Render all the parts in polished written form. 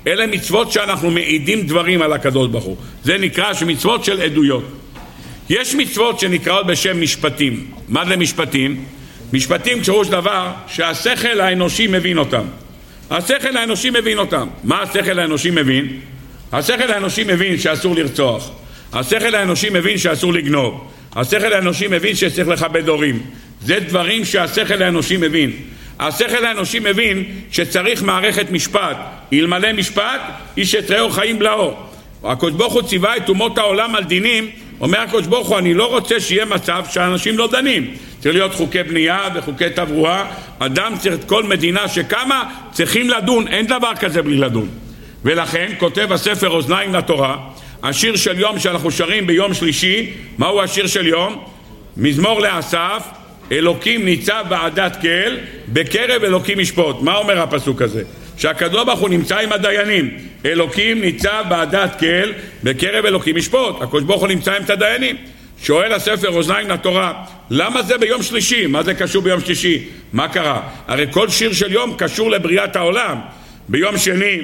אלה מצוות שאנחנו מעידים דברים על הקדוש ברוך הוא. זה נקרא מצוות של עדויות. יש מצוות שנקראות בשם משפטים. מה זה משפטים? משפטים פירוש דבר שהשכל האנושי מבין אותם. השכל האנושי מבין אותם. מה השכל האנושי מבין? השכל האנושי מבין שאסור לרצוח. השכל האנושי מבין שאסור לגנוב. השכל האנושי מבין שצריך לכבד הורים. זה דברים שהשכל האנושי מבין. השכל האנושי מבין שצריך מערכת משפט. אלמלא משפט, איש את רעהו חיים בלעו. הקדוש ברוך הוא ציווה את אומות העולם על דינים. אומר הקדוש ברוך הוא, אני לא רוצה שיהיה מצב שאנשים לא דנים. צריך להיות חוקי בנייה וחוקי תברואה. אדם צריך, כל מדינה שקמה צריכים לדון, אין דבר כזה בלי לדון. ולכן כותב הספר אוזניים לתורה, השיר של יום שאנחנו שרים ביום שלישי. מהו השיר של יום? מזמור לאסף, אלוקים ניצב בעדת כל, בקרב אלוקים ישפוט. מה אומר הפסוק הזה? שהקדוש ברוך הוא נמצא עם הדיינים. אלוקים ניצב בעדת כל, בקרב אלוקים ישפוט. הקדוש ברוך הוא נמצא עם הדיינים. שואל הספר אוזניים לתורה, למה זה ביום שלישי? מה זה קשור ביום שלישי? מה קרה? הרי כל שיר של יום קשור לבריאת העולם. ביום שני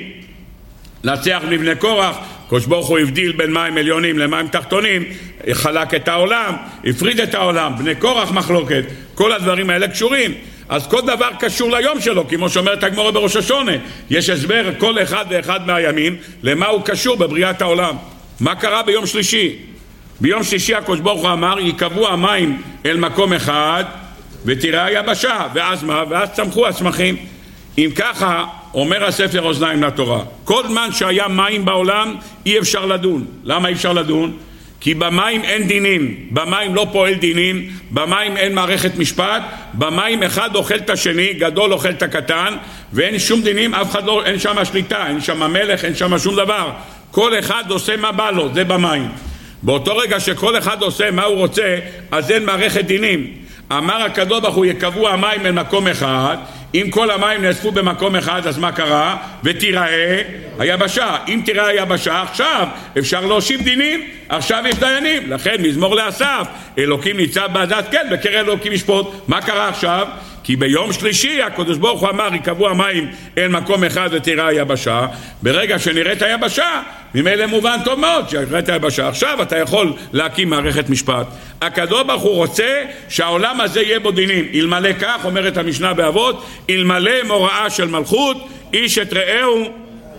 נצח מבני קורח, הקדוש ברוך הוא הבדיל בין מים עליונים למים תחתונים, חלק את העולם, הפריד את העולם, בני קורח מחלוקת, כל הדברים האלה קשורים. אז כל דבר קשור ליום שלו, כמו שאומרת הגמרא בראש השונה. יש הסבר כל אחד ואחד מהימים למה הוא קשור בבריאת העולם. מה קרה ביום שלישי? ביום שלישי הקדוש ברוך הוא אמר, יקבעו המים אל מקום אחד ותראה היבשה. ואז מה? ואז צמחו הצמחים. אם ככה אומר הספר אוזניים לתורה, כל זמן שהיה מים בעולם אי אפשר לדון. למה אי אפשר לדון? כי במים אין דינים, במים לא פועל דינים, במים אין מערכת משפט, במים אחד אוכל את השני, גדול אוכל את הקטן, ואין שום דינים, אף אחד לא, אין שם שליטה, אין שם מלך, אין שם שום דבר. כל אחד עושה מה בא לו, זה במים. באותו רגע שכל אחד עושה מה הוא רוצה, אז אין מערכת דינים. אמר הקדוש ברוך הוא, יקבעו המים אל מקום אחד. אם כל המים נאספו במקום אחד, אז מה קרה? ותיראה היבשה. אם תיראה היבשה, עכשיו אפשר להושיב דינים, עכשיו יש דיינים. לכן מזמור לאסף, אלוקים ניצב בעדת כל, בקרב אלוקים ישפוט. מה קרה עכשיו? כי ביום שלישי הקדוש ברוך הוא אמר, יקבעו המים אל מקום אחד ותיראה היבשה. ברגע שנראה את היבשה, ממילא מובן טוב מאוד שנראה את היבשה. עכשיו אתה יכול להקים מערכת משפט. הקדוש ברוך הוא רוצה שהעולם הזה יהיה בו דינים. אלמלא כך, אומרת המשנה באבות, אלמלא מוראה של מלכות, איש את רעהו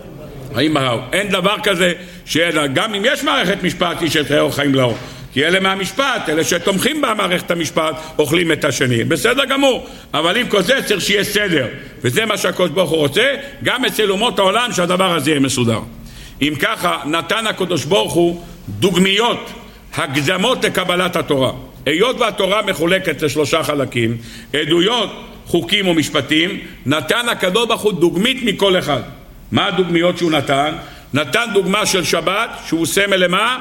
חיים בלעו. אין דבר כזה, גם אם יש מערכת משפט, איש את רעהו חיים בלעו. כי אלה מהמשפט, אלה שתומכים במערכת המשפט, אוכלים את השני. בסדר גמור. אבל אם כל זה צריך שיהיה סדר. וזה מה שהקדוש ברוך הוא רוצה, גם אצל אומות העולם שהדבר הזה יהיה מסודר. אם ככה, נתן הקדוש ברוך הוא דוגמיות, הקדמות לקבלת התורה. היות והתורה מחולקת לשלושה חלקים, עדויות, חוקים ומשפטים, נתן הקדוש ברוך הוא דוגמית מכל אחד. מה הדוגמיות שהוא נתן? נתן דוגמה של שבת, שהוא סמל למה?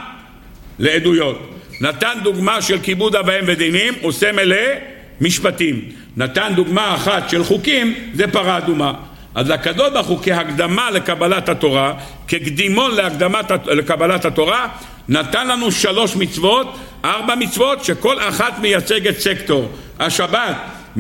לעדויות. נתן דוגמה של כיבוד אב ואם ודינים, הוא סמל למשפטים. נתן דוגמה אחת של חוקים, זה פרה אדומה. אז הקדוש ברוך הוא כהקדמה לקבלת התורה, כקדימון לקבלת התורה, נתן לנו 3 מצוות, 4 מצוות שכל אחת מייצגת סקטור. השבת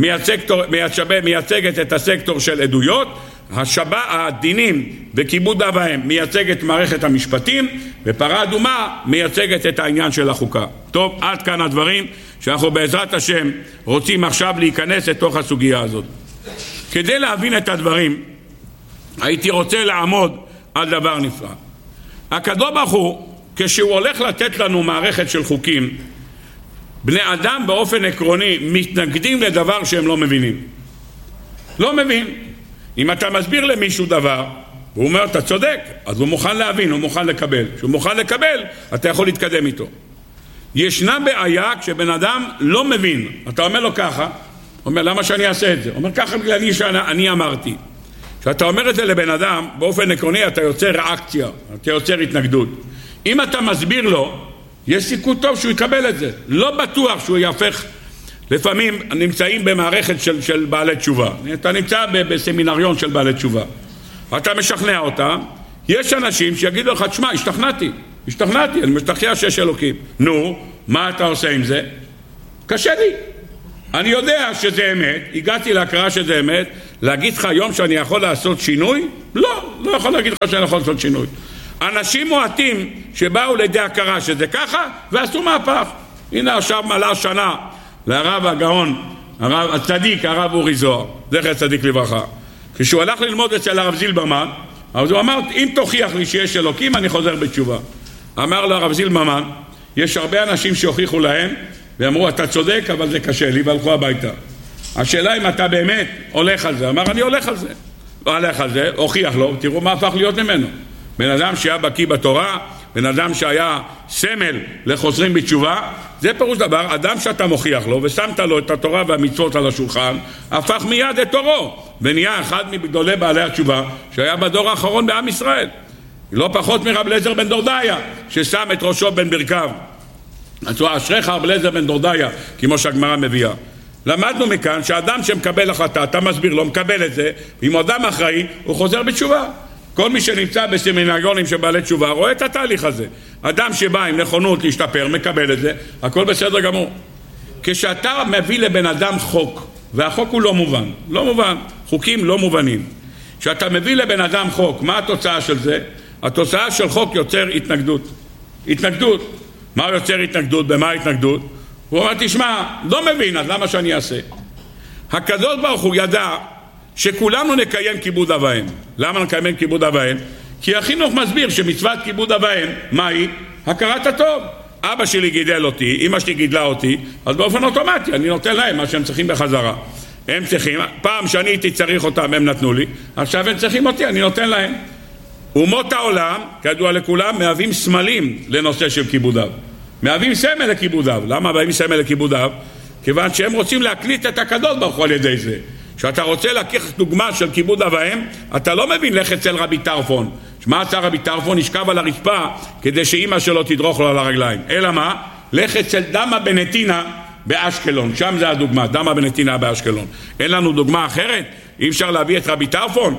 מייצגת את הסקטור של עדויות, הדינים וכיבוד אב ואם מייצגת מערכת המשפטים, ופרה אדומה מייצגת את העניין של החוקה. טוב, עד כאן הדברים שאנחנו בעזרת השם רוצים עכשיו להיכנס לתוך הסוגיה הזאת. כדי להבין את הדברים, הייתי רוצה לעמוד על דבר נפלא. הקדוש ברוך הוא, כשהוא הולך לתת לנו מערכת של חוקים, בני אדם באופן עקרוני מתנגדים לדבר שהם לא מבינים. לא מבין. אם אתה מסביר למישהו דבר, הוא אומר, אתה צודק, אז הוא מוכן להבין, הוא מוכן לקבל. כשהוא מוכן לקבל, אתה יכול להתקדם איתו. ישנה בעיה כשבן אדם לא מבין. אתה אומר לו ככה, הוא אומר, למה שאני אעשה את זה? הוא אומר, ככה בגלל שאני אמרתי. כשאתה אומר את זה לבן אדם, באופן עקרוני אתה יוצר ריאקציה, אתה יוצר התנגדות. אם אתה מסביר לו, יש סיכוי טוב שהוא יקבל את זה. לא בטוח שהוא יהפך. לפעמים נמצאים במערכת של בעלי תשובה. אתה נמצא בסמינריון של בעלי תשובה. אתה משכנע אותם. יש אנשים שיגידו לך, תשמע, השתכנעתי, אני משתכנע שיש אלוקים. נו, מה אתה עושה עם זה? קשה לי. אני יודע שזה אמת, הגעתי להכרה שזה אמת, להגיד לך היום שאני יכול לעשות שינוי? לא לא יכול להגיד לך שאני יכול לעשות שינוי. אנשים מועטים שבאו לידי הכרה שזה ככה ועשו מהפך. הנה עכשיו מלאה שנה לרב הגאון, הרב הצדיק, הרב אורי זוהר, זכר צדיק לברכה. כשהוא הלך ללמוד אצל הרב זילברמן, אז הוא אמר, אם תוכיח לי שיש אלוקים, אני חוזר בתשובה. אמר לו הרב זילברמן, יש הרבה אנשים שהוכיחו להם, ואמרו, אתה צודק, אבל זה קשה לי, והלכו הביתה. השאלה אם אתה באמת הולך על זה. אמר, אני הולך על זה. הולך על זה, הוכיח לו, תראו מה הפך להיות ממנו. בן אדם שהיה בקיא בתורה, בן אדם שהיה סמל לחוזרים בתשובה, זה פירוש דבר, אדם שאתה מוכיח לו ושמת לו את התורה והמצוות על השולחן, הפך מיד את תורו ונהיה אחד מגדולי בעלי התשובה שהיה בדור האחרון בעם ישראל, לא פחות מרב אליעזר בן דורדיה ששם את ראשו בין ברכיו. אשריך רב אליעזר בן דורדיה, כמו שהגמרא מביאה. למדנו מכאן שאדם שמקבל החלטה, אתה מסביר לו, מקבל את זה, אם אדם אחראי הוא חוזר בתשובה. כל מי שנמצא בסמינריונים של בעלי תשובה רואה את התהליך הזה. אדם שבא עם נכונות להשתפר, מקבל את זה, הכל בסדר גמור. כשאתה מביא לבן אדם חוק, והחוק הוא לא מובן, לא מובן, חוקים לא מובנים. כשאתה מביא לבן אדם חוק, מה התוצאה של זה? התוצאה של חוק יוצר התנגדות. התנגדות. מה יוצר התנגדות? במה התנגדות? הוא אומר, תשמע, לא מבין, אז למה שאני אעשה? הקדוש ברוך הוא ידע שכולנו נקיים כיבוד אב ואם. למה נקיים כיבוד אב ואם? כי החינוך מסביר שמצוות כיבוד אב ואם, מהי? הכרת הטוב. אבא שלי גידל אותי, אמא שלי גידלה אותי, אז באופן אוטומטי אני נותן להם מה שהם צריכים בחזרה. הם צריכים, פעם שאני הייתי צריך אותם הם נתנו לי, עכשיו הם צריכים אותי, אני נותן להם. אומות העולם, כידוע לכולם, מהווים סמלים לנושא של כיבוד אב. מהווים סמל לכיבוד אב. למה מהווים סמל לכיבוד אב? כיוון שהם רוצים להקליט את הקדוש ברוך הוא על ידי זה. כשאתה רוצה לקח דוגמה של כיבוד אב ואם, אתה לא מבין לך אצל רבי טרפון. מה עשה רבי טרפון? נשכב על הרצפה כדי שאמא שלו תדרוך לו על הרגליים. אלא מה? לך אצל דמה בנתינה באשקלון. שם זה הדוגמה, דמה בנתינה באשקלון. אין לנו דוגמה אחרת? אי אפשר להביא את רבי טרפון?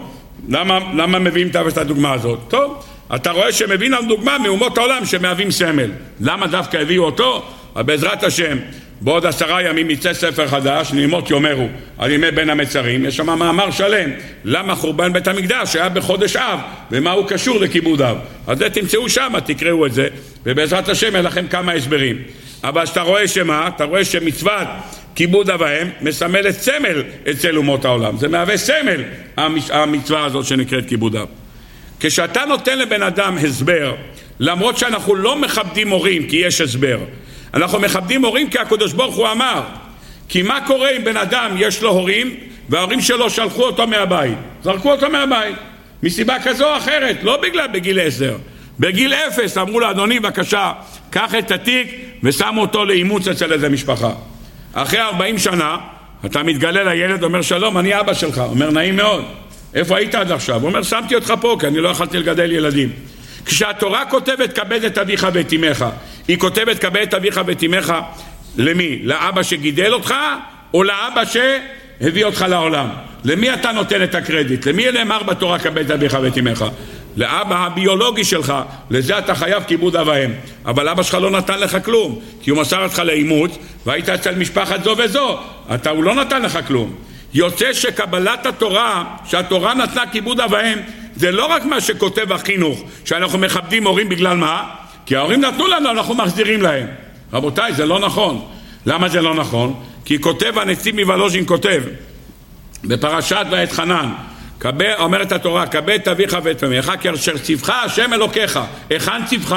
למה מביאים את הדוגמה הזאת? טוב, אתה רואה שמבין לנו דוגמה מאומות העולם שמהווים סמל. למה דווקא הביאו אותו? בעזרת השם, בעוד 10 ימים יצא ספר חדש, נעימות יאמרו, על ימי בין המצרים, יש שם מאמר שלם, למה חורבן בית המקדש היה בחודש אב, ומה הוא קשור לכיבוד אב. אז זה תמצאו שם, תקראו את זה, ובעזרת השם יהיה לכם כמה הסברים. אבל אתה רואה שמה? אתה רואה שמצוות כיבוד אב ואם מסמלת סמל אצל אומות העולם. זה מהווה סמל, המצווה הזאת שנקראת כיבוד אב. כשאתה נותן לבן אדם הסבר, למרות שאנחנו לא מכבדים הורים כי יש הסבר, אנחנו מכבדים הורים כי הקדוש ברוך הוא אמר. כי מה קורה אם בן אדם יש לו הורים וההורים שלו שלחו אותו מהבית, זרקו אותו מהבית מסיבה כזו או אחרת, לא בגלל בגיל 10, בגיל 0 אמרו לו, אדוני בבקשה קח את התיק ושמו אותו לאימוץ אצל איזה משפחה. אחרי 40 שנה אתה מתגלה לילד, אומר שלום, אני אבא שלך. אומר נעים מאוד, איפה היית עד עכשיו? הוא אומר שמתי אותך פה כי אני לא יכולתי לגדל ילדים. כשהתורה כותבת כבד את אביך ואת אמך, היא כותבת כבד את אביך ואת אמך למי? לאבא שגידל אותך או לאבא שהביא אותך לעולם? למי אתה נותן את הקרדיט? למי נאמר בתורה כבד את אביך ואת אמך? לאבא הביולוגי שלך, לזה אתה חייב כיבוד אב ואם. אבל אבא שלך לא נתן לך כלום, כי הוא מסר אותך לאימוץ והיית אצל משפחת זו וזו, הוא לא נתן לך כלום. יוצא שקבלת התורה, שהתורה נתנה כיבוד אב ואם, זה לא רק מה שכותב החינוך, שאנחנו מכבדים הורים בגלל מה? כי ההורים נתנו לנו, אנחנו מחזירים להם. רבותיי, זה לא נכון. למה זה לא נכון? כי כותב הנציב מוולוז'ין כותב, בפרשת ואת חנן, אומרת התורה, כבד את אביך ואת אמך, כי אשר ציווך השם אלוקיך. היכן ציווך?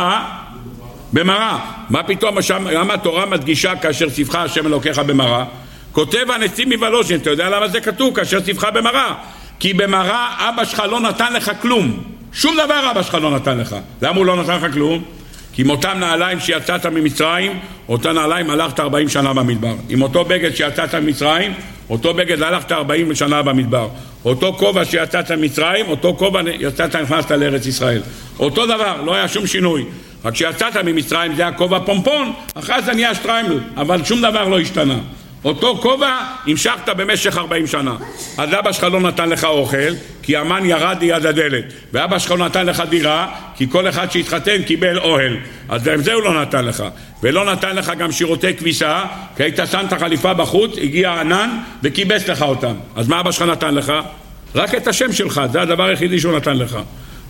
במראה. מה פתאום, למה התורה מדגישה כאשר ציווך השם אלוקיך במראה? כותב הנציב מוולוז'ין, אתה יודע למה זה כתוב? כאשר ציווך במראה. כי במראה אבא שלך לא נתן לך כלום. שום דבר אבא שלך לא נתן לך. למה הוא לא נתן לך כלום? כי עם אותם נעליים שיצאת ממצרים, אותם נעליים הלכת 40 שנה במדבר. עם אותו בגד שיצאת ממצרים, אותו בגד הלכת 40 שנה במדבר. אותו כובע שיצאת ממצרים, אותו כובע יצאת נכנסת לארץ ישראל. אותו דבר, לא היה שום שינוי. רק שיצאת ממצרים זה הכובע פומפון, אחרי זה נהיה שטריימל, אבל שום דבר לא השתנה. אותו כובע המשכת במשך 40 שנה. אז אבא שלך לא נתן לך אוכל כי המן ירד ליד הדלת, ואבא שלך לא נתן לך דירה כי כל אחד שהתחתן קיבל אוהל, אז גם זה הוא לא נתן לך. ולא נתן לך גם שירותי כביסה, כי היית שם את החליפה בחוץ, הגיע ענן וקיבס לך אותם. אז מה אבא שלך נתן לך? רק את השם שלך, זה הדבר היחידי שהוא נתן לך.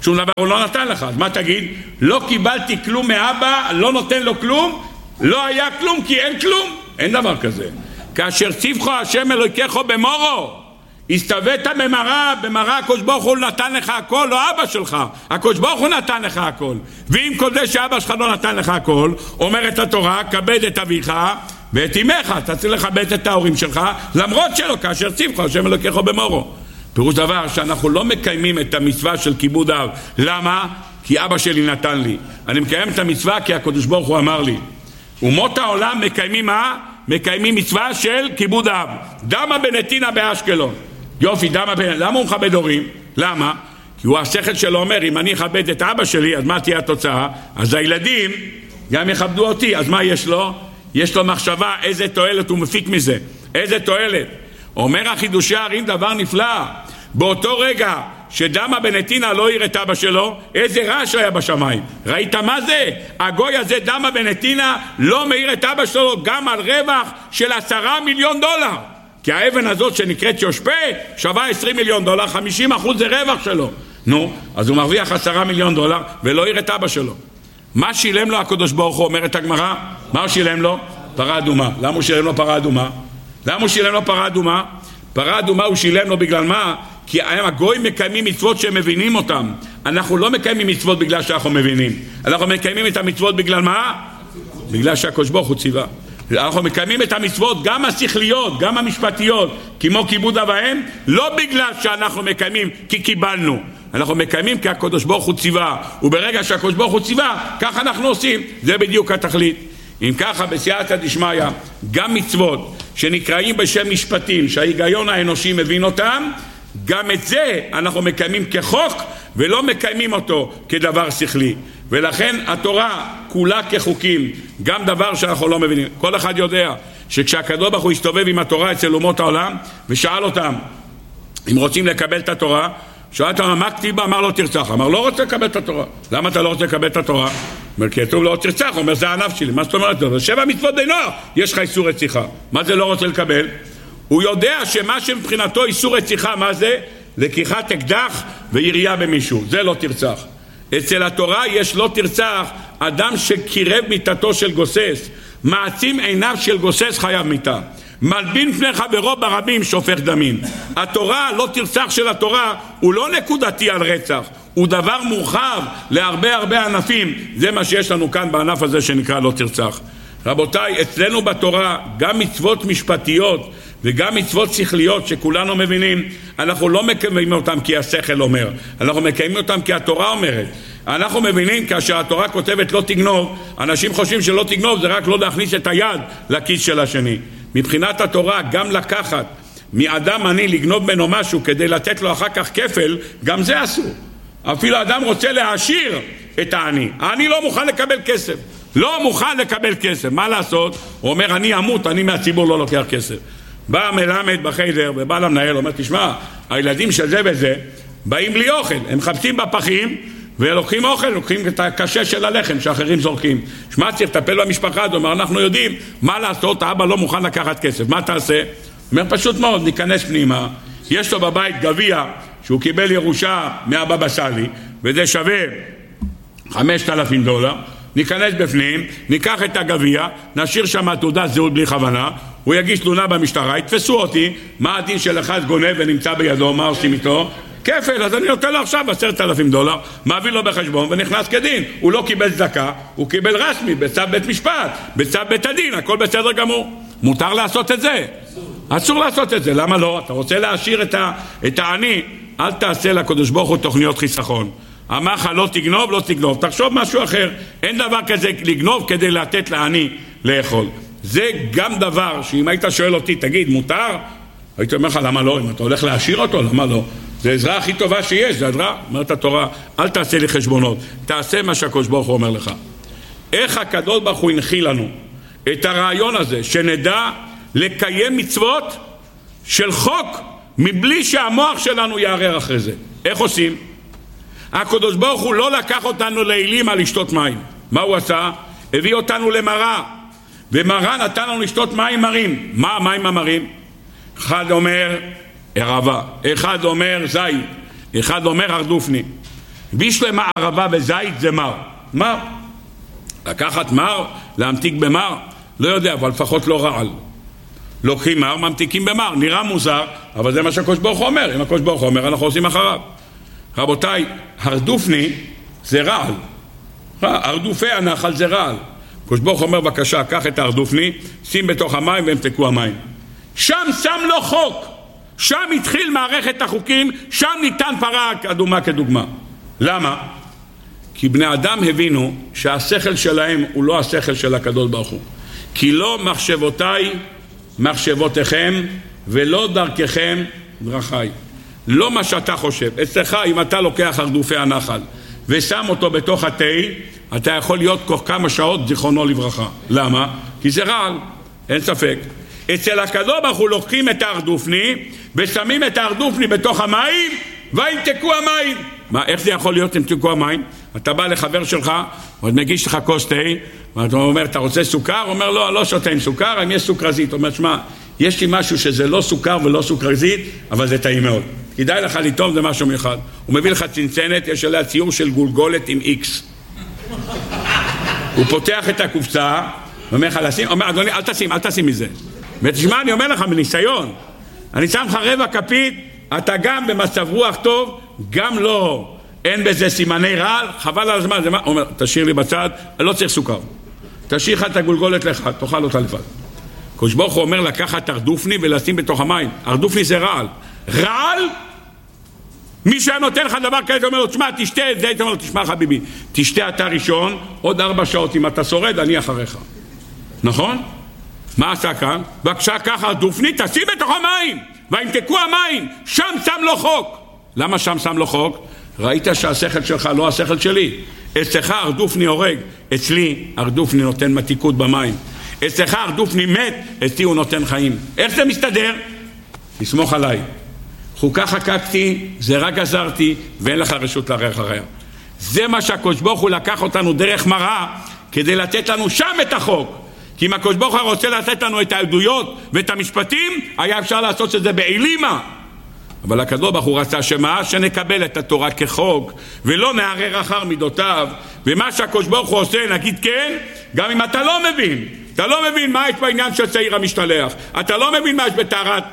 שום דבר הוא לא נתן לך. אז מה תגיד? לא קיבלתי כלום מאבא, לא נותן לו כלום, לא היה כלום כי אין כלום. אין דבר כזה. כאשר ציווך השם אלוהיך במורו, הסתווית במראה הקדוש ברוך הוא נתן לך הכל, לא אבא שלך, הקדוש ברוך הוא נתן לך הכל. ואם כל זה שאבא שלך לא נתן לך הכל, אומרת התורה, כבד את אביך ואת אמך. אתה צריך לכבד את ההורים שלך, למרות שלא, כאשר ציווך השם אלוהיך במורו. פירוש דבר שאנחנו לא מקיימים את המצווה של כיבוד אב. למה? כי אבא שלי נתן לי. אני מקיים את המצווה כי הקדוש ברוך הוא אמר לי. אומות העולם מקיימים מה? מקיימים מצווה של כיבוד אב. דמה בנתינה באשקלון. יופי, למה הוא מכבד הורים? למה? כי הוא השכל שלו אומר, אם אני אכבד את אבא שלי, אז מה תהיה התוצאה? אז הילדים גם יכבדו אותי. אז מה יש לו? יש לו מחשבה איזה תועלת הוא מפיק מזה. איזה תועלת. אומר החידושי הערים דבר נפלא. באותו רגע שדמה בנתינה לא העיר את אבא שלו, איזה רעש היה בשמיים. ראית מה זה? הגוי הזה דמה בנתינה לא מעיר את אבא שלו גם על רווח של 10 מיליון דולר. כי האבן הזאת שנקראת יושפה שווה 20 מיליון דולר, 50% זה רווח שלו. נו, אז הוא מרוויח 10 מיליון דולר ולא העיר את אבא שלו. מה שילם לו הקדוש ברוך הוא? אומרת הגמרא, מה הוא שילם לו? פרה אדומה. למה הוא שילם לו פרה אדומה? למה הוא שילם לו פרה אדומה? פרה אדומה הוא שילם לו בגלל מה? כי הגויים מקיימים מצוות שהם מבינים אותם. אנחנו לא מקיימים מצוות בגלל שאנחנו מבינים. אנחנו מקיימים את המצוות בגלל מה? בגלל שהקדוש ברוך הוא ציווה. אנחנו מקיימים את המצוות גם השכליות, גם המשפטיות, כמו כיבוד אב ואם, לא בגלל שאנחנו מקיימים כי קיבלנו. אנחנו מקיימים כי הקדוש ברוך הוא ציווה. וברגע שהקדוש ברוך הוא ציווה, כך אנחנו עושים. זה בדיוק התכלית. אם ככה בסייעתא דשמיא, גם מצוות שנקראים בשם משפטים, שההיגיון האנושי מבין אותם, גם את זה אנחנו מקיימים כחוק ולא מקיימים אותו כדבר שכלי. ולכן התורה כולה כחוקים, גם דבר שאנחנו לא מבינים. כל אחד יודע שכשהקדוש ברוך הוא הסתובב עם התורה אצל אומות העולם ושאל אותם אם רוצים לקבל את התורה, שאל אותם מה כתיב בה? אמר לא תרצח. אמר לא רוצה לקבל את התורה. למה אתה לא רוצה לקבל את התורה? אומר כי כתוב לא תרצח. אומר זה הענף שלי. מה זאת אומרת? 7 מצוות די נוח יש לך איסור רציחה. מה זה לא רוצה לקבל? הוא יודע שמה שמבחינתו איסור רציחה, מה זה? לקיחת אקדח וירייה במישהו. זה לא תרצח. אצל התורה יש לא תרצח אדם שקירב מיתתו של גוסס, מעצים עיניו של גוסס חייב מיתה, מלבין פני חברו ברבים שופך דמים. התורה, לא תרצח של התורה, הוא לא נקודתי על רצח, הוא דבר מורחב להרבה ענפים. זה מה שיש לנו כאן בענף הזה שנקרא לא תרצח. רבותיי, אצלנו בתורה גם מצוות משפטיות וגם מצוות שכליות שכולנו מבינים, אנחנו לא מקיימים אותם כי השכל אומר, אנחנו מקיימים אותם כי התורה אומרת. אנחנו מבינים כאשר התורה כותבת לא תגנוב, אנשים חושבים שלא תגנוב זה רק לא להכניס את היד לכיס של השני. מבחינת התורה גם לקחת מאדם עני לגנוב ממנו משהו כדי לתת לו אחר כך כפל, גם זה אסור. אפילו אדם רוצה להעשיר את העני, העני לא מוכן לקבל כסף, לא מוכן לקבל כסף. מה לעשות? הוא אומר אני אמות, אני מהציבור לא לוקח כסף. בא מלמד בחדר ובא למנהל, אומר תשמע, הילדים של זה וזה באים בלי אוכל, הם מחפשים בפחים ולוקחים אוכל, לוקחים את הקשה של הלחם שאחרים זורקים. שמע, צריך לטפל במשפחה. הוא אומר אנחנו יודעים מה לעשות, האבא לא מוכן לקחת כסף, מה תעשה? אומר פשוט מאוד, ניכנס פנימה, יש לו בבית גביע שהוא קיבל ירושה מהבבא סאלי וזה שווה $5,000, ניכנס בפנים, ניקח את הגביע, נשאיר שם תעודת זהות בלי כוונה, הוא יגיש תלונה במשטרה, יתפסו אותי, מה הדין של אחד גונב ונמצא בידו, מה עושים איתו? כפל. אז אני נותן לו עכשיו $10,000, מעביר לו בחשבון ונכנס כדין. הוא לא קיבל צדקה, הוא קיבל רשמי, בצו בית משפט, בצו בית הדין, הכל בסדר גמור. מותר לעשות את זה? אסור לעשות את זה. למה לא? אתה רוצה להשאיר את העני, אל תעשה לקדוש ברוך הוא תוכניות חיסכון. אמר לך לא תגנוב, לא תגנוב, תחשוב משהו אחר. אין דבר כזה לגנוב כדי לתת לעני לאכול. זה גם דבר שאם היית שואל אותי תגיד מותר? הייתי אומר לך למה לא? אם אתה הולך להשאיר אותו, למה לא? זה עזרה הכי טובה שיש, זה עזרה. אומרת התורה, אל תעשה לי חשבונות, תעשה מה שהקדוש ברוך הוא אומר לך. איך הקדוש ברוך הוא הנחיל לנו את הרעיון הזה שנדע לקיים מצוות של חוק מבלי שהמוח שלנו יערער אחרי זה. איך עושים? הקדוש ברוך הוא לא לקח אותנו לאילים על לשתות מים. מה הוא עשה? הביא אותנו למראה, ומראה נתן לנו לשתות מים מרים. מה המים המרים? אחד אומר ערבה, אחד אומר זית, אחד אומר הרדופני. בישלם ערבה וזית זה מר. מר. לקחת מר, להמתיק במר, לא יודע, אבל לפחות לא רעל. לוקחים מר, ממתיקים במר, נראה מוזר, אבל זה מה שהקדוש ברוך הוא אומר. אם הקדוש ברוך הוא אומר, אנחנו עושים אחריו. רבותיי, הרדופני זה רעל. הרדופי הנחל זה רעל. הקדוש ברוך הוא אומר, בבקשה, קח את הרדופני, שים בתוך המים והמתקו המים. שם לו חוק. שם התחיל מערכת החוקים, שם ניתן פרה אדומה כדוגמה. למה? כי בני אדם הבינו שהשכל שלהם הוא לא השכל של הקדוש ברוך הוא. כי לא מחשבותיי מחשבותיכם ולא דרככם דרכיי. לא מה שאתה חושב. אצלך אם אתה לוקח הרדופי הנחל ושם אותו בתוך התה, אתה יכול להיות כל כמה שעות זיכרונו לברכה. למה? כי זה רעל, אין ספק. אצל הקדוש ברוך הוא לוקחים את הרדופני ושמים את הרדופני בתוך המים וימתקו המים. מה, איך זה יכול להיות ימתקו המים? אתה בא לחבר שלך ועוד מגיש לך כוס תה ואתה אומר, אתה רוצה סוכר? הוא אומר, לא, לא שותה עם סוכר, אם יש סוכרזית. הוא אומר, שמה, יש לי משהו שזה לא סוכר ולא סוכרזית, אבל זה טעים מאוד. כדאי לך לטעום, זה משהו מיוחד. הוא מביא לך צנצנת, יש עליה ציור של גולגולת עם איקס. הוא פותח את הקופסה, אומר לך לשים, אומר, אדוני, אל תשים מזה. ותשמע, אני אומר לך מניסיון, אני שם לך רבע כפית, אתה גם במצב רוח טוב, גם לא, אין בזה סימני רעל, חבל על הזמן. זה מה? אומר, תשאיר לי בצד, לא צריך סוכר. תשאיר לך את הגולגולת לך, תאכל אותה לבד. הקדוש ברוך הוא אומר לקחת הרדופני ולשים בתוך המים. הרדופני זה רעל. רעל? מי שהיה נותן לך דבר כזה, אומר לו, תשמע, תשתה את זה, אתה אומר לו, תשמע חביבי, תשתה אתה ראשון, עוד 4 שעות אם אתה שורד, אני אחריך. נכון? מה עשה כאן? בבקשה, ככה הרדופני, תשים בתוך המים, וימתקו המים, שם לו חוק. למה שם לו חוק? ראית שהשכל שלך לא השכל שלי. אצלך הרדופני הורג, אצלי הרדופני נותן מתיקות במים. אצלך הרדופני מת, אצלי הוא נותן חיים. איך זה מסתדר? תסמוך עליי. חוקה חקקתי, זה רק עזרתי, ואין לך רשות לערער אחריה. זה מה שהקדוש ברוך הוא לקח אותנו דרך מראה, כדי לתת לנו שם את החוק. כי אם הקדוש ברוך הוא רוצה לתת לנו את העדויות ואת המשפטים, היה אפשר לעשות את זה באלימה. אבל הקדוש ברוך הוא רצה שנקבל את התורה כחוק, ולא נערער אחר מידותיו. ומה שהקדוש ברוך הוא עושה, נגיד כן, גם אם אתה לא מבין. אתה לא מבין מה יש בעניין של צעיר המשתלח. אתה לא מבין מה יש בטהרת,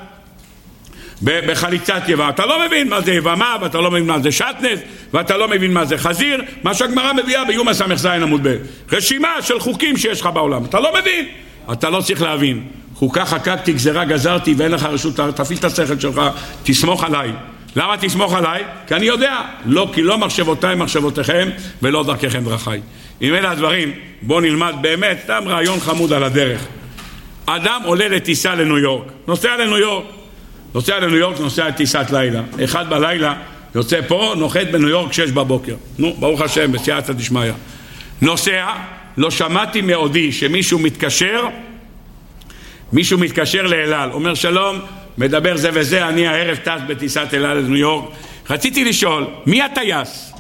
בחליצת יבמה. אתה לא מבין מה זה יבמה, ואתה לא מבין מה זה שטנז, ואתה לא מבין מה זה חזיר. מה שהגמרא מביאה ביום הסמ"ז עמוד ב'. רשימה של חוקים שיש לך בעולם. אתה לא מבין. אתה לא צריך להבין. חוקה חקקתי, גזרה גזרתי, ואין לך רשות, תפעיל את השכל שלך, תסמוך עליי. למה תסמוך עליי? כי אני יודע. לא, כי לא מחשבותיי מחשבותיכם, ולא דרככם דרכיי. אם אלה הדברים, בוא נלמד באמת, סתם רעיון חמוד על הדרך. אדם עולה לטיסה לניו יורק. נוסע לניו יורק, נוסע לטיסת לילה. 1 בלילה, יוצא פה, נוחת בניו יורק 6 בבוקר. נו, ברוך השם, בסייעתא דשמיא. נוסע, לא שמעתי מעודי שמישהו מתקשר לאל על, אומר שלום, מדבר זה וזה, אני הערב טס בטיסת אל על לניו יורק. רציתי לשאול, מי הטייס?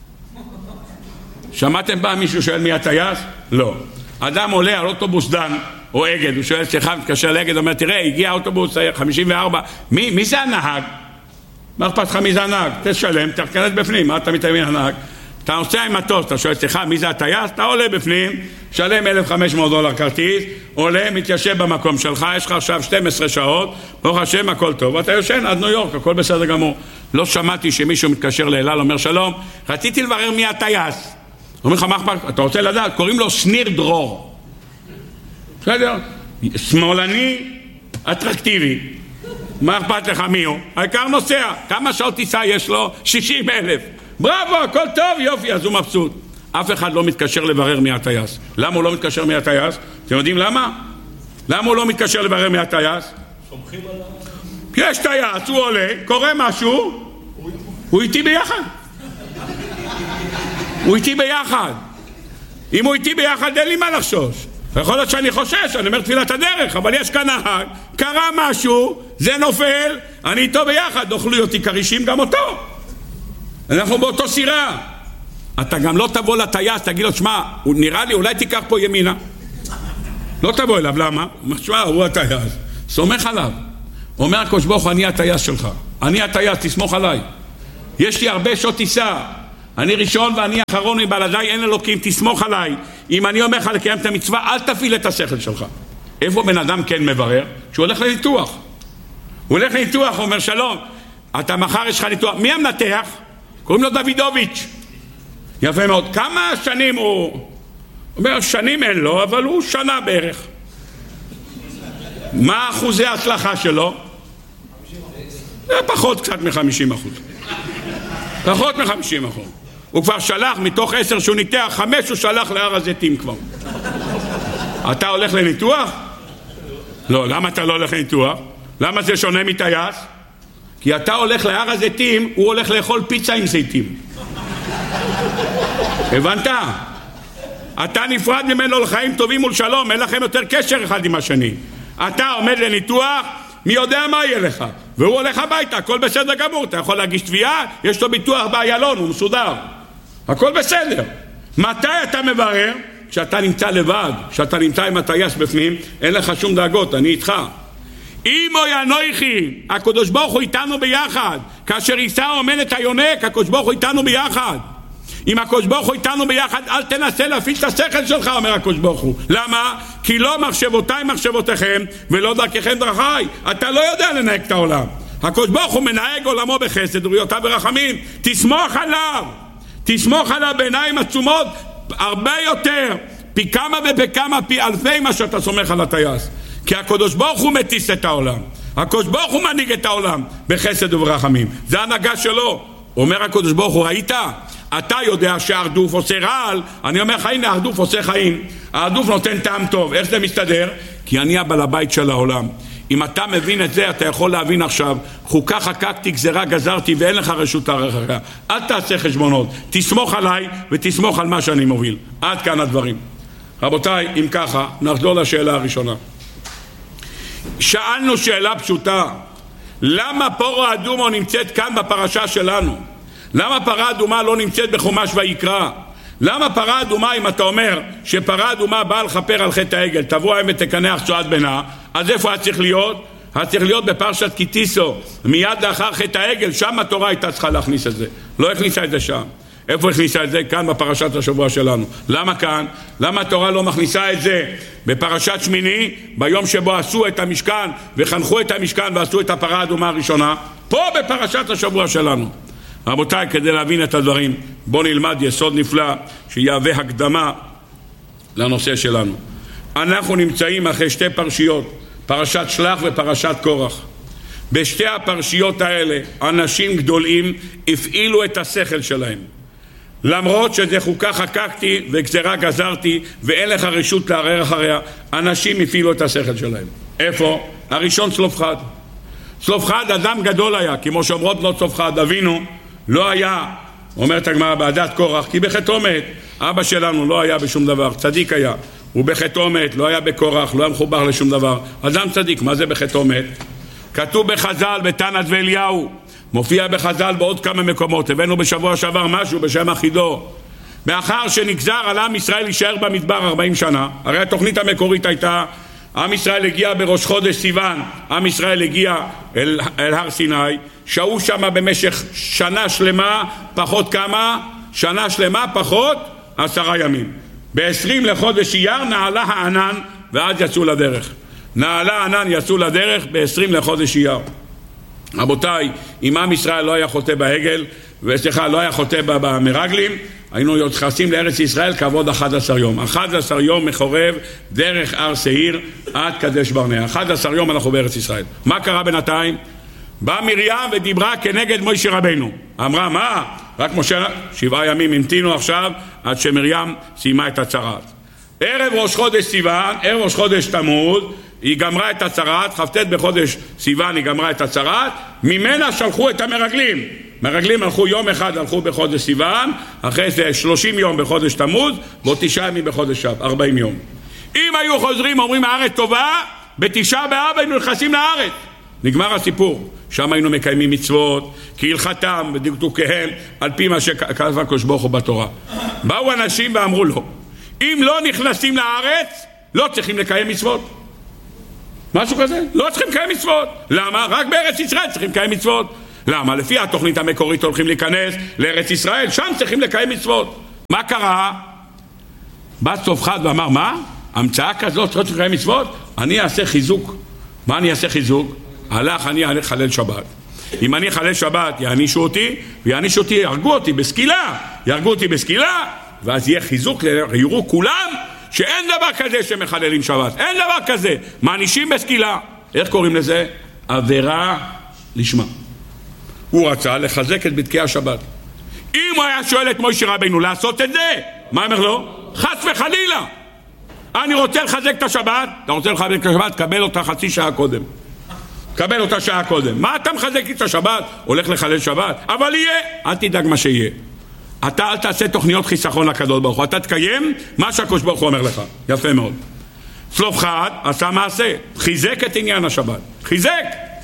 שמעתם פעם מישהו שואל מי הטייס? לא. אדם עולה על אוטובוס דן או אגד, הוא שואל סליחה, מתקשר לאגד, אומר תראה, הגיע האוטובוס 54, מי זה הנהג? מה אכפת לך מי זה הנהג? תשלם, תכנס בפנים, מה אתה מתאמין הנהג? אתה נוסע עם מטוס, אתה שואל סליחה מי זה הטייס? אתה עולה בפנים, שלם $1,500 כרטיס, עולה, מתיישב במקום שלך, יש לך עכשיו 12 שעות, ברוך השם הכל טוב, ואתה יושן עד ניו יורק, הכל בסדר גמור. לא שמעתי שמישהו מתקשר לאל על, אומר שלום, רציתי לברר מי הטייס. אומר לך מה אכפת? אתה רוצה לדעת? קוראים לו שניר דרור. בסדר? שמאלני, אטרקטיבי. מה אכפת לך מי הוא? העיקר נוסע. כמה שעות טיסה יש לו? 60,000. בראבו, הכל טוב, יופי, אז הוא מבסוט. אף אחד לא מתקשר לברר מי הטייס. למה הוא לא מתקשר מי הטייס? אתם יודעים למה? למה הוא לא מתקשר לברר מי הטייס? סומכים עליו. יש טייס, הוא עולה, קורה משהו, הוא איתי ביחד. הוא איתי ביחד. אם הוא איתי ביחד, אין לי מה לחשוש. יכול להיות שאני חושש, אני אומר תפילת הדרך, אבל יש כאן נהג, קרה משהו, זה נופל, אני איתו ביחד, אוכלו אותי כרישים גם אותו. אנחנו באותו סירה. אתה גם לא תבוא לטייס, תגיד לו, שמה, הוא נראה לי, אולי תיקח פה ימינה. לא תבוא אליו, למה? שמה, הוא הטייס. סומך עליו. אומר הקדוש ברוך הוא, אני הטייס שלך. אני הטייס, תסמוך עליי. יש לי הרבה שעות טיסה. אני ראשון ואני אחרון מבלעדיי, אין אלוקים, תסמוך עליי. אם אני אומר לך לקיים את המצווה, אל תפעיל את השכל שלך. איפה בן אדם כן מברר? שהוא הולך לניתוח. הוא הולך לניתוח, הוא אומר שלום, אתה מחר יש לך ניתוח. מי המנתח? קוראים לו דוידוביץ'. יפה מאוד. כמה שנים הוא אומר? שנים אין לו, אבל הוא שנה בערך. מה אחוזי ההצלחה שלו? זה פחות קצת מ-50%. פחות מ-50%. הוא כבר שלח, מתוך 10 שהוא ניתח, 5 הוא שלח להר הזיתים כבר. אתה הולך לניתוח? לא, למה אתה לא הולך לניתוח? למה זה שונה מטייס? כי אתה הולך להר הזיתים, הוא הולך לאכול פיצה עם זיתים. הבנת? אתה נפרד ממנו לחיים טובים ולשלום, אין לכם יותר קשר אחד עם השני. אתה עומד לניתוח, מי יודע מה יהיה לך? והוא הולך הביתה, הכל בסדר גמור. אתה יכול להגיש תביעה, יש לו ביטוח באיילון, הוא מסודר. הכל בסדר. מתי אתה מברר? כשאתה נמצא לבד, כשאתה נמצא עם הטייס בפנים, אין לך שום דאגות, אני איתך. אימו ינויכי, הקדוש ברוך הוא איתנו ביחד. כאשר יישא אומן את היונק, הקדוש ברוך הוא איתנו ביחד. אם הקדוש ברוך הוא איתנו ביחד, אל תנסה להפעיל את השכל שלך, אומר הקדוש ברוך הוא. למה? כי לא מחשבותיי מחשבותיכם, ולא דרככם דרכיי. אתה לא יודע לנהג את העולם. הקדוש ברוך הוא מנהג עולמו בחסד ובריאותיו ברחמים. תסמוך עליו. תסמוך עליו בעיניים עצומות הרבה יותר, פי כמה וכמה, פי אלפי מה שאתה סומך על הטייס. כי הקדוש ברוך הוא מטיס את העולם. הקדוש ברוך הוא מנהיג את העולם בחסד וברחמים. זה הנהגה שלו. אומר הקדוש ברוך הוא, ראית? אתה יודע שהרדוף עושה רעל. אני אומר לך, הנה הרדוף עושה חיים. הרדוף נותן טעם טוב. איך זה מסתדר? כי אני הבעל הבית של העולם. אם אתה מבין את זה, אתה יכול להבין עכשיו, חוקה חקקתי, גזרה גזרתי, ואין לך רשות הרחקה. אל תעשה חשבונות. תסמוך עליי ותסמוך על מה שאני מוביל. עד כאן הדברים. רבותיי, אם ככה, נחזור לשאלה הראשונה. שאלנו שאלה פשוטה. למה פרעה אדומו נמצאת כאן בפרשה שלנו? למה פרה אדומה לא נמצאת בחומש ויקרא? למה פרה אדומה, אם אתה אומר שפרה אדומה באה לכפר על חטא העגל, תבוא היום ותקנח צועת בנה, אז איפה היה צריך להיות? היה צריך להיות בפרשת כי תישא, מיד לאחר חטא העגל, שם התורה הייתה צריכה להכניס את זה. לא הכניסה את זה שם. איפה הכניסה את זה? כאן בפרשת השבוע שלנו. למה כאן? למה התורה לא מכניסה את זה בפרשת שמיני, ביום שבו עשו את המשכן וחנכו את המשכן ועשו את הפרה האדומה הראשונה? פה בפרשת השבוע שלנו. רבותיי, כדי להבין את הדברים, בואו נלמד יסוד נפלא שיהווה הקדמה לנושא שלנו. אנחנו נמצאים אחרי שתי פרשיות, פרשת שלח ופרשת קורח. בשתי הפרשיות האלה אנשים גדולים הפעילו את השכל שלהם. למרות שזה חוקה חקקתי וגזרה גזרתי ואין לך רשות לערער אחריה, אנשים הפעילו את השכל שלהם. איפה? הראשון צלופחד. צלופחד אדם גדול היה, כמו שאומרות בנות צלופחד, אבינו לא היה, אומרת הגמרא, בעדת קורח, כי בחטאו מת. אבא שלנו לא היה בשום דבר, צדיק היה. הוא בחטאו מת, לא היה בקורח, לא היה מחובר לשום דבר. אדם צדיק, מה זה בחטאו מת? כתוב בחז"ל, בתנת ואליהו, מופיע בחז"ל בעוד כמה מקומות. הבאנו בשבוע שעבר משהו בשם אחידו. מאחר שנגזר על עם ישראל להישאר במדבר 40 שנה, הרי התוכנית המקורית הייתה, עם ישראל הגיע בראש חודש סיוון, עם ישראל הגיע אל הר סיני, שהו שם במשך שנה שלמה, פחות כמה? שנה שלמה פחות 10 ימים. ב-20 לחודש אייר נעלה הענן ואז יצאו לדרך. נעלה הענן יצאו לדרך ב-20 לחודש אייר. רבותיי, אם עם ישראל לא היה חוטא בעגל, לא היה חוטא במרגלים, היינו יוצאים לארץ ישראל כעבוד 11 יום. 11 יום מחורב דרך הר שעיר עד קדש ברנע. 11 יום אנחנו בארץ ישראל. מה קרה בינתיים? באה מרים ודיברה כנגד משה רבנו. אמרה, מה? רק משה, 7 ימים המתינו עכשיו עד שמרים סיימה את הצרת. ערב ראש חודש סיוון, ערב ראש חודש תמוז, היא גמרה את הצרת, כ"ט בחודש סיוון היא גמרה את הצרת, ממנה שלחו את המרגלים. מרגלים הלכו יום אחד, הלכו בחודש סיוון, אחרי זה 30 יום בחודש תמוז, ועוד 9 ימים בחודש אב, 40 יום. אם היו חוזרים, אומרים הארץ טובה, בתשעה באב היינו נכנסים לארץ. נגמר הסיפור. שם היינו מקיימים מצוות, כהלכתם ודקדוקיהם, על פי מה שכתב הקדוש ברוך הוא בתורה. באו אנשים ואמרו לו, אם לא נכנסים לארץ, לא צריכים לקיים מצוות. משהו כזה? לא צריכים לקיים מצוות. למה? רק בארץ ישראל צריכים לקיים מצוות. למה? לפי התוכנית המקורית הולכים להיכנס לארץ ישראל, שם צריכים לקיים מצוות. מה קרה? בא צלופחד ואמר, מה? המצאה כזאת צריכים לקיים מצוות? אני אעשה חיזוק. מה אני אעשה חיזוק? אני אעלה חלל שבת. אם אני חלל שבת יענישו אותי, ויענישו אותי, ירגו אותי בסקילה, ואז יהיה חיזוק, יראו כולם שאין דבר כזה שמחללים שבת, אין דבר כזה, מענישים בסקילה. איך קוראים לזה? עבירה לשמה. הוא רצה לחזק את בדקי השבת. אם הוא היה שואל את משה רבינו לעשות את זה, מה אומר לו? חס וחלילה, אני רוצה לחזק את השבת. אתה רוצה לחזק את השבת? קבל אותה חצי שעה קודם. קבל אותה שעה קודם. מה אתה מחזק את השבת? הולך לחלל שבת? אבל יהיה, אל תדאג מה שיהיה. אתה אל תעשה תוכניות חיסכון לקדוש ברוך הוא, אתה תקיים מה שהקדוש ברוך הוא אומר לך. יפה מאוד. צלופחד עשה מעשה, חיזק את עניין השבת. חיזק.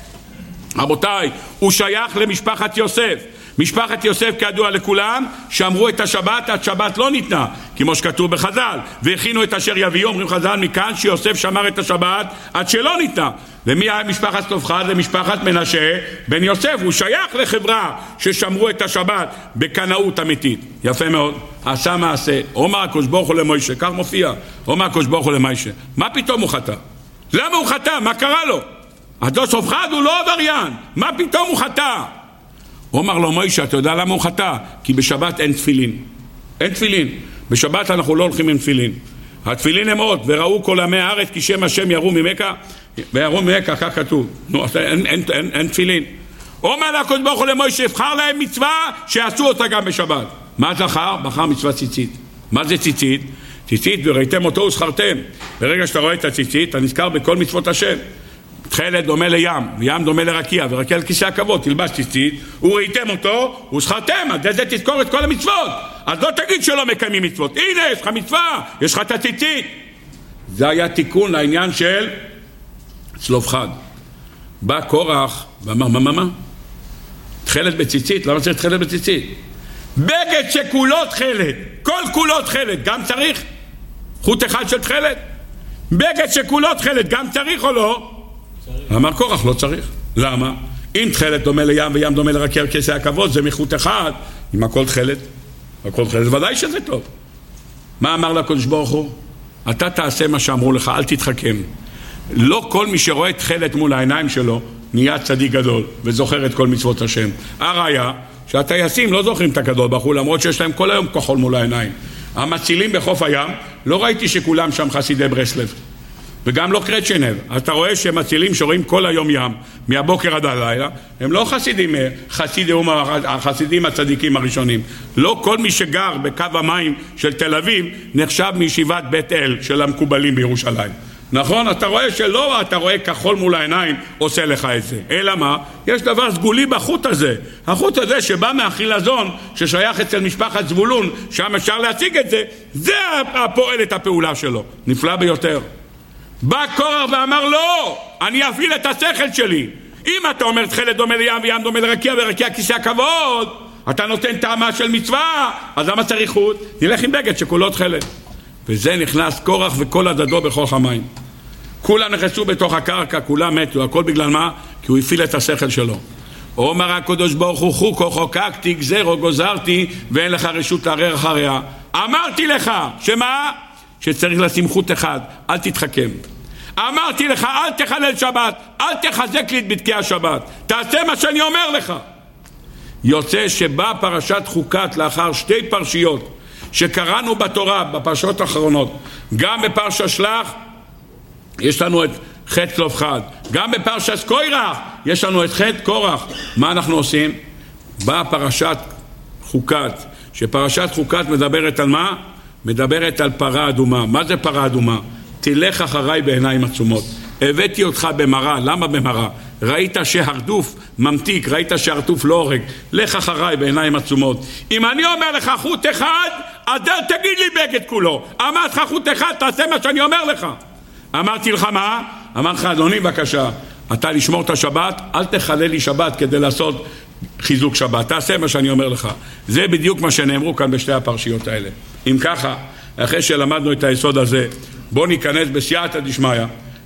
רבותיי, הוא שייך למשפחת יוסף. משפחת יוסף כידוע לכולם שמרו את השבת עד שבת לא ניתנה, כמו שכתוב בחז"ל, והכינו את אשר יביאו. אומרים חז"ל מכאן שיוסף שמר את השבת עד שלא ניתנה. ומי היה משפחת צלופחד? זה משפחת מנשה בן יוסף. הוא שייך לחברה ששמרו את השבת בקנאות אמיתית. יפה מאוד. עשה מעשה. אומר הקדוש ברוך הוא למשה, כך מופיע, אומר הקדוש ברוך הוא למשה, מה פתאום הוא חטא? למה הוא חטא? מה קרה לו? הדוד צלופחד הוא לא עבריין, מה פתאום הוא חטא? אומר לו מוישה, אתה יודע למה הוא חטא? כי בשבת אין תפילין. אין תפילין. בשבת אנחנו לא הולכים עם תפילין. התפילין הם עוד, וראו כל עמי הארץ כי שם השם ירו ממכה, וירו ממכה, כך כתוב. נו, אין תפילין. אומר לקדוש ברוך הוא למוישה, בחר להם מצווה שיעשו אותה גם בשבת. מה זכר? בחר מצווה ציצית. מה זה ציצית? ציצית וראיתם אותו וזכרתם. ברגע שאתה רואה את הציצית, אתה נזכר בכל מצוות השם. תכלת דומה לים, וים דומה לרקיע, ורקיע לכיסא הכבוד, תלבש ציצית, וראיתם אותו, וזכרתם, עד זה תזכור את כל המצוות. אז לא תגיד שלא מקיימים מצוות, הנה יש לך מצווה, יש לך את הציצית. זה היה תיקון לעניין של צלופחד. בא קורח ואמר, מה? תכלת בציצית, למה צריך תכלת בציצית? בגד שכולו תכלת, כל כולו תכלת, גם צריך חוט אחד של תכלת? בגד שכולו תכלת, גם צריך או לא? אמר קורח, לא צריך. למה? אם תכלת דומה לים וים דומה לרקיע וכיסא הכבוד, זה מחוט אחד. אם הכל תכלת, ודאי שזה טוב. מה אמר לקדוש ברוך הוא? אתה תעשה מה שאמרו לך, אל תתחכם. לא כל מי שרואה תכלת מול העיניים שלו נהיה צדיק גדול וזוכר את כל מצוות השם. הראיה שהטייסים לא זוכרים את הקדוש ברוך הוא, למרות שיש להם כל היום כחול מול העיניים. המצילים בחוף הים, לא ראיתי שכולם שם חסידי ברסלב וגם לא קרצ'נב. אתה רואה שמצילים שרואים כל היום ים מהבוקר עד הלילה, הם לא חסידים הצדיקים הראשונים. לא כל מי שגר בקו המים של תל אביב נחשב מישיבת בית אל של המקובלים בירושלים. נכון? אתה רואה שלא, אתה רואה כחול מול העיניים עושה לך את זה. אלא מה? יש דבר סגולי בחוט הזה. החוט הזה שבא מהחילזון ששייך אצל משפחת זבולון, שם אפשר להציג את זה, זה הפועל את הפעולה שלו. נפלא ביותר. בא קורח ואמר לא, אני אפעיל את השכל שלי. אם אתה אומר תכלת דומה לים וים דומה לרקיע ורקיע כיסא הכבוד, אתה נותן טעמה של מצווה, אז למה צריך חוט? נלך עם בגד שכולו תכלת. וזה נכנס קורח וכל הדדו בחוך המים. כולם נכנסו בתוך הקרקע, כולם מתו. הכל בגלל מה? כי הוא הפעיל את השכל שלו. אומר הקדוש ברוך הוא, חוקו חוקקתי גזרו גוזרתי ואין לך רשות לערער אחריה. אמרתי לך שמה? שצריך לשים חוט אחד, אל תתחכם. אמרתי לך, אל תחלל שבת, אל תחזק לי את בדקי השבת, תעשה מה שאני אומר לך. יוצא שבא פרשת חוקת לאחר שתי פרשיות שקראנו בתורה, בפרשות האחרונות. גם בפרשת שלח יש לנו את חטא צלופחד, גם בפרשת קורח יש לנו את חטא קורח. מה אנחנו עושים? באה פרשת חוקת, שפרשת חוקת מדברת על מה? מדברת על פרה אדומה. מה זה פרה אדומה? תלך אחריי בעיניים עצומות. הבאתי אותך במראה. למה במראה? ראית שהרדוף ממתיק, ראית שהרדוף לא הורג. לך אחריי בעיניים עצומות. אם אני אומר לך חוט אחד, אז תגיד לי בגד כולו. אמרתי לך חוט אחד, תעשה מה שאני אומר לך. אמרתי לך מה? אמרתי לך, אדוני בבקשה, אתה לשמור את השבת, אל תחלל לי שבת כדי לעשות חיזוק שבת, תעשה מה שאני אומר לך. זה בדיוק מה שנאמרו כאן בשתי הפרשיות האלה. אם ככה, אחרי שלמדנו את היסוד הזה, בואו ניכנס בסייעתא דשמיא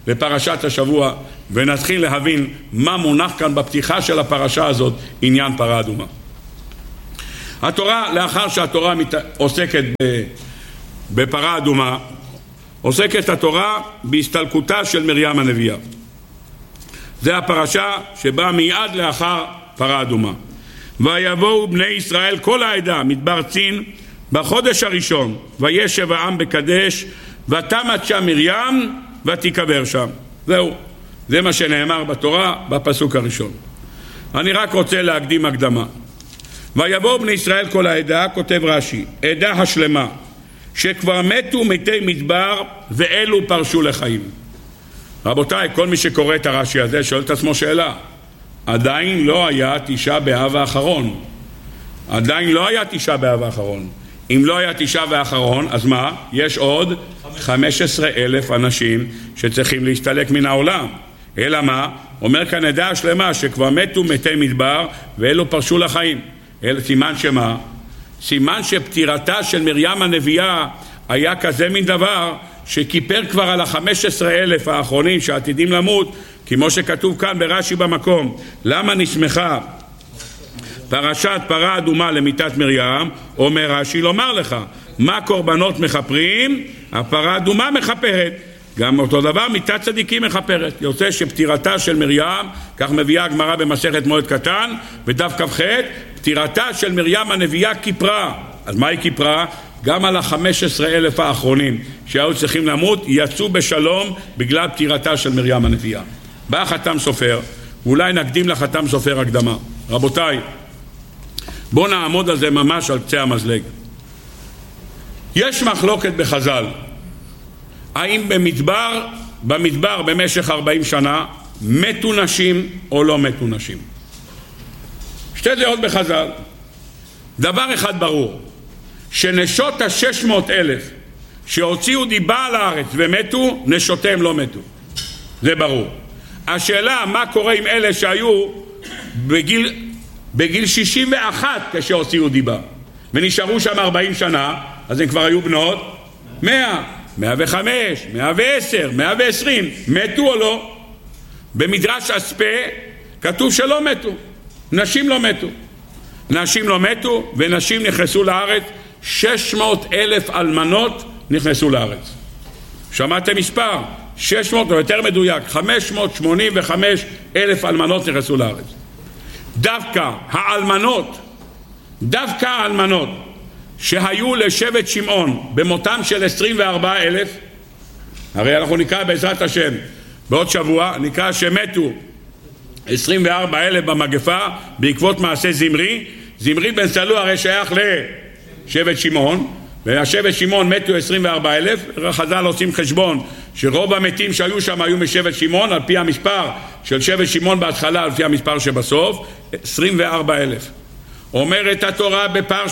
לפרשת השבוע ונתחיל להבין מה מונח כאן בפתיחה של הפרשה הזאת, עניין פרה אדומה. התורה, לאחר שהתורה עוסקת בפרה אדומה, עוסקת התורה בהסתלקותה של מרים הנביאה. זה הפרשה שבאה מיד לאחר פרה אדומה. ויבואו בני ישראל כל העדה מדבר צין בחודש הראשון, וישב העם בקדש, ותמת שם מרים ותיקבר שם. זהו, זה מה שנאמר בתורה בפסוק הראשון. אני רק רוצה להקדים הקדמה. ויבואו בני ישראל כל העדה, כותב רש"י, עדה השלמה שכבר מתו מתי מדבר ואלו פרשו לחיים. רבותיי, כל מי שקורא את הרש"י הזה שואל את עצמו שאלה. עדיין לא היה תשעה באב האחרון. עדיין לא היה תשעה באב האחרון. אם לא היה תשעה באב האחרון, אז מה? יש עוד 15,000 אנשים שצריכים להסתלק מן העולם. אלא מה? אומר כאן עדה השלמה שכבר מתו מתי מדבר ואלו פרשו לחיים. סימן שמה? סימן שפטירתה של מרים הנביאה היה כזה מין דבר שכיפר כבר על 15,000 האחרונים שעתידים למות, כמו שכתוב כאן ברש"י במקום. למה נסמכה פרשת פרה אדומה למיתת מרים? אומר רש"י לומר לך, מה קורבנות מחפרים? הפרה אדומה מחפרת. גם אותו דבר מיתת צדיקים מחפרת. יוצא שפטירתה של מרים, כך מביאה הגמרא במסכת מועד קטן בדף כ"ח, פטירתה של מרים הנביאה כיפרה. אז מה היא כיפרה? גם על 15,000 האחרונים שהיו צריכים למות יצאו בשלום בגלל פטירתה של מרים הנביאה. בא חתם סופר, ואולי נקדים לחתם סופר הקדמה. רבותיי, בואו נעמוד על זה ממש על קצה המזלג. יש מחלוקת בחז"ל האם במדבר במשך 40 שנה מתו נשים או לא מתו נשים. שתי דעות בחז"ל. דבר אחד ברור, שנשות 600,000 שהוציאו דיבה על הארץ ומתו, נשותיהם לא מתו. זה ברור. השאלה מה קורה עם אלה שהיו בגיל 61 כשהוציאו דיבה ונשארו שם 40 שנה, אז הם כבר היו בנות 100, 105, 110, 120, מתו או לא? במדרש אספה כתוב שלא מתו, נשים לא מתו. נשים לא מתו ונשים נכנסו לארץ, 600,000 אלמנות נכנסו לארץ. שמעתם מספר? 600 או יותר מדויק, 585,000 אלמנות נכנסו לארץ. דווקא האלמנות שהיו לשבט שמעון במותם של 24,000, הרי אנחנו נקרא בעזרת השם בעוד שבוע, נקרא שמתו 24,000 במגפה בעקבות מעשה זמרי. זמרי בן סלוע הרי שייך לשבט שמעון, והשבט שמעון מתו 24,000. חז"ל עושים חשבון שרוב המתים שהיו שם היו משבט שמעון, על פי המספר של שבט שמעון בהתחלה, על פי המספר שבסוף 24,000. אומרת התורה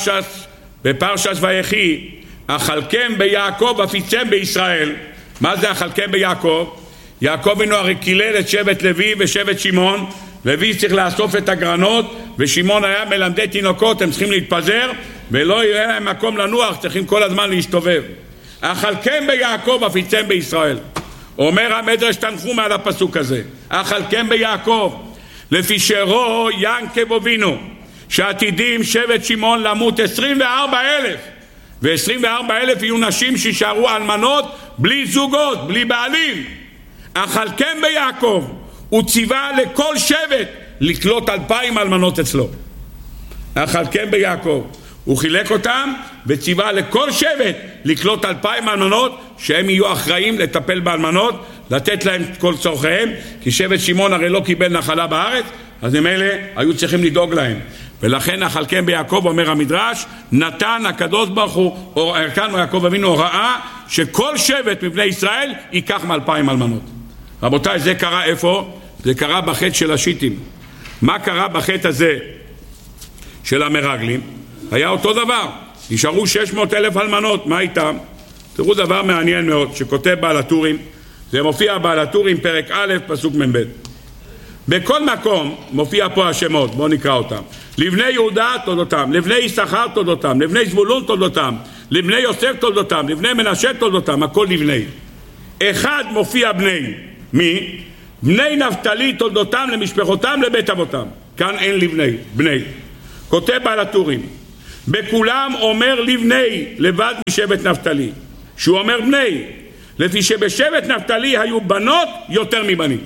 בפרשת ויחי, אכלכם ביעקב אפיצם בישראל. מה זה אכלכם ביעקב? יעקב אינו הרי קילל את שבט לוי ושבט שמעון. לוי צריך לאסוף את הגרנות, ושמעון היה מלמדי תינוקות, הם צריכים להתפזר ולא יהיה להם מקום לנוח, צריכים כל הזמן להסתובב. אכלכם ביעקב אפיצם בישראל. אומר המדרש תנחום על הפסוק הזה, אכלכם ביעקב לפי שרו ינקב אבינו שעתידים שבט שמעון למות 24,000, ו24,000 יהיו נשים שישארו אלמנות בלי זוגות, בלי בעלים. אכלכם ביעקב, הוא ציווה לכל שבט לקלוט 2,000 אלמנות אצלו. אכלכם ביעקב, הוא חילק אותם וציווה לכל שבט לקלוט 2,000 אלמנות שהם יהיו אחראים לטפל באלמנות, לתת להם כל צורכיהם, כי שבט שמעון הרי לא קיבל נחלה בארץ, אז הם אלה היו צריכים לדאוג להם. ולכן אכלכם ביעקב, אומר המדרש, נתן הקדוש ברוך הוא, כאן יעקב אבינו הוראה שכל שבט מבני ישראל ייקח מ2,000 אלמנות. רבותיי, זה קרה איפה? זה קרה בחטא של השיטים. מה קרה בחטא הזה של המרגלים? היה אותו דבר, נשארו 600,000 אלמנות. מה איתם? תראו דבר מעניין מאוד שכותב בעל הטורים, זה מופיע בעל הטורים פרק א' פסוק מ"ב. בכל מקום מופיע פה השמות, בואו נקרא אותם. לבני יהודה תולדותם, לבני יששכר תולדותם, לבני זבולון תולדותם, לבני יוסף תולדותם, לבני מנשה תולדותם, הכל לבני. אחד מופיע בני, מי? בני נפתלי תולדותם למשפחותם לבית אבותם. כאן אין לבני, בני. כותב בעל הטורים, בכולם אומר לבני לבד משבט נפתלי, שהוא אומר בני, לפי שבשבט נפתלי היו בנות יותר מבנים.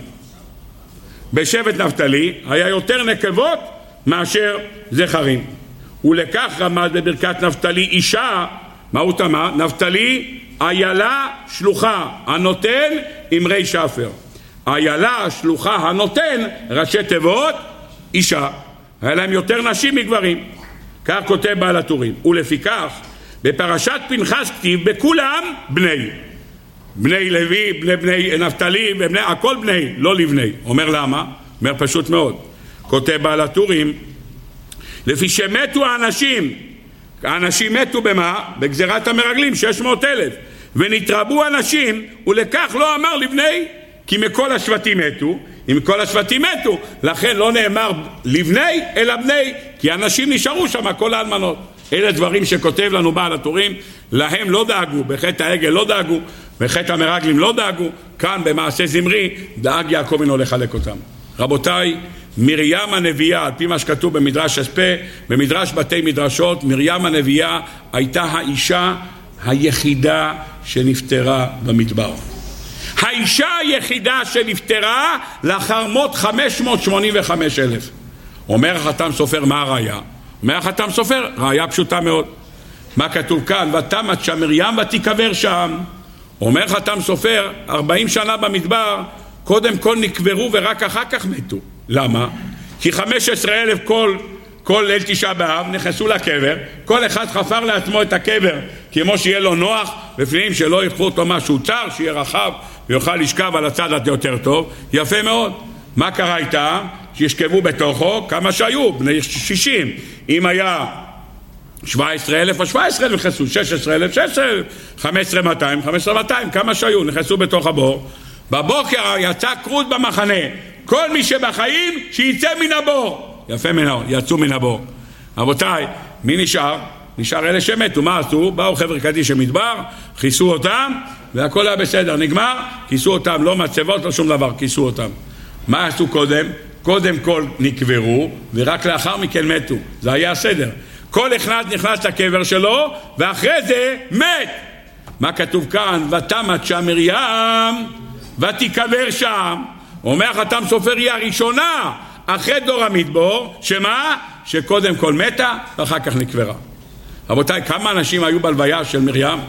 בשבט נפתלי היה יותר נקבות מאשר זכרים, ולכך רמז בברכת נפתלי אישה, מהו תמה? נפתלי איילה שלוחה הנותן עם רי שפר. איילה שלוחה הנותן ראשי תיבות אישה, היה להם יותר נשים מגברים. כך כותב בעל הטורים. ולפיכך בפרשת פנחס כתיב בכולם בני, בני לוי, בני נפתלי, הכל בני, לא לבני. אומר למה? אומר פשוט מאוד. כותב בעל הטורים, לפי שמתו האנשים מתו במה? בגזירת המרגלים 600,000, ונתרבו אנשים, ולכך לא אמר לבני, כי מכל השבטים מתו. אם כל השבטים מתו, לכן לא נאמר לבני אלא בני, כי אנשים נשארו שם, כל האלמנות. אלה דברים שכותב לנו בעל הטורים, להם לא דאגו, בחטא העגל לא דאגו, בחטא המרגלים לא דאגו, כאן במעשה זמרי דאג יעקב אבינו לחלק אותם. רבותיי, מרים הנביאה, על פי מה שכתוב במדרש אספה, במדרש בתי מדרשות, מרים הנביאה הייתה האישה היחידה שנפטרה במדבר. האישה היחידה שנפטרה לאחר מות 585,000. אומר החתם סופר, מה הראיה? אומר החתם סופר, ראיה פשוטה מאוד. מה כתוב כאן? ותמת שם מרים ותיקבר שם. אומר חתם סופר, 40 שנה במדבר, קודם כל נקברו ורק אחר כך מתו. למה? כי 15,000 כל ליל תשעה באב נכנסו לקבר, כל אחד חפר לעצמו את הקבר כמו שיהיה לו נוח, בפנים שלא יקחו אותו משהו צר, שיהיה רחב ויוכל לשכב על הצד יותר טוב. יפה מאוד. מה קרה איתם? שישכבו בתוכו כמה שהיו, בני 60. אם היה 17,000 או 17,000 נכנסו, 16,000, 16,000, 15,200, 15,200, כמה שהיו, נכנסו בתוך הבור. בבוקר יצא קרות במחנה, כל מי שבחיים שיצא מן הבור. יפה מאוד, יצאו מן הבור. רבותיי, מי נשאר? נשאר אלה שמתו. מה עשו? באו חבר'ה קדיש המדבר, כיסו אותם והכל היה בסדר, נגמר, כיסו אותם, לא מצבות, לא שום דבר, כיסו אותם. מה עשו קודם? קודם כל נקברו ורק לאחר מכן מתו. זה היה הסדר. כל אחד נכנס לקבר שלו ואחרי זה מת. מה כתוב כאן? ותמת שם מרים ותיקבר שם. אומר חתם סופר, היא הראשונה אחרי דור המדבור, שמה? שקודם כל מתה ואחר כך נקברה. רבותיי, כמה אנשים היו בלוויה של מרים?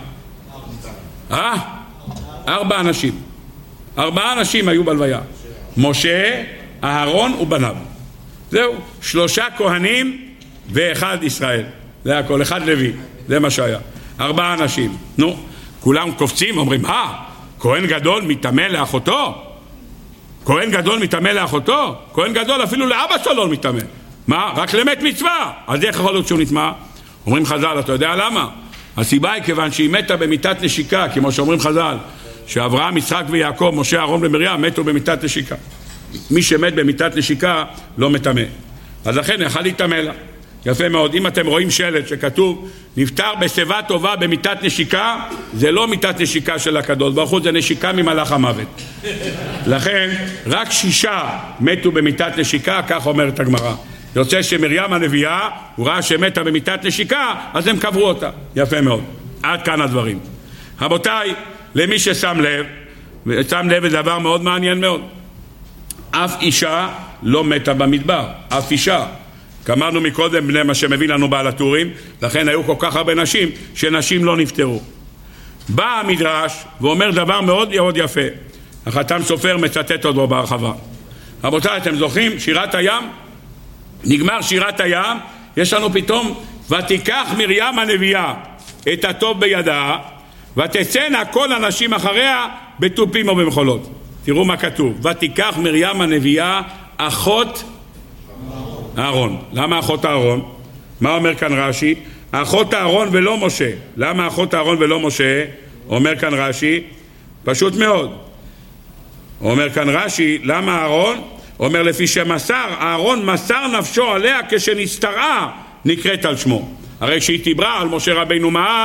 4 אנשים. 4 אנשים היו בלוויה. משה, אהרון ובניו. זהו, 3 כהנים ו1 ישראל. זה הכל, 1 לוי. זה מה שהיה. 4 אנשים. נו, כולם קופצים, אומרים, כהן גדול מתאמן לאחותו? כהן גדול מתאמן לאחותו? כהן גדול אפילו לאבא שלו לא מתאמן. מה? רק למת מצווה. אז איך יכול להיות שהוא נטמע? אומרים חז"ל, אתה יודע למה? הסיבה היא כיוון שהיא מתה במיטת נשיקה, כמו שאומרים חז"ל, שאברהם, יצחק ויעקב, משה, אהרון ומרים מתו במיטת נשיקה. מי שמת במיטת נשיקה לא מטמא. אז לכן יכל להתאמן לה. יפה מאוד. אם אתם רואים שלט שכתוב נפטר בשיבה טובה במיטת נשיקה, זה לא מיטת נשיקה של הקדוש ברוך הוא, זה נשיקה ממלאך המוות. לכן רק 6 מתו במיטת נשיקה, כך אומרת הגמרא. יוצא שמרים הנביאה, הוא ראה שמתה במיטת נשיקה, אז הם קברו אותה. יפה מאוד. עד כאן הדברים. רבותיי, למי ששם לב לדבר מאוד מעניין מאוד. אף אישה לא מתה במדבר, אף אישה. כמרנו מקודם בני מה שמביא לנו בעל הטורים, לכן היו כל כך הרבה נשים שנשים לא נפטרו. בא המדרש ואומר דבר מאוד מאוד יפה. החתם סופר מצטט אותו בהרחבה. רבותיי, אתם זוכרים? שירת הים? נגמר שירת הים, יש לנו פתאום ותיקח מרים הנביאה את הטוב בידה ותצאנה כל הנשים אחריה בתופים או במחולות. תראו מה כתוב, ותיקח מרים הנביאה אחות אהרון. למה אחות אהרון? מה אומר כאן רש"י? אחות אהרון ולא משה. למה אחות אהרון ולא משה? אומר כאן רש"י, פשוט מאוד. אומר כאן רש"י, למה אהרון? אומר לפי שמסר, אהרון מסר נפשו עליה כשנסתרעה נקראת על שמו. הרי שהיא דיברה על משה רבינו מה?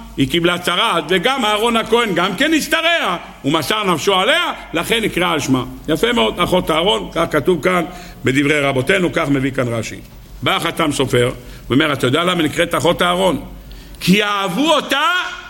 היא קיבלה צרת, וגם אהרון הכהן גם כן הסתרע, הוא מסר נפשו עליה, לכן נקרא על שמה. יפה מאוד, אחות אהרון, כך כתוב כאן בדברי רבותינו, כך מביא כאן רש"י. בא החתם סופר, ואומר, אתה יודע למה נקראת אחות אהרון? כי אהבו אותה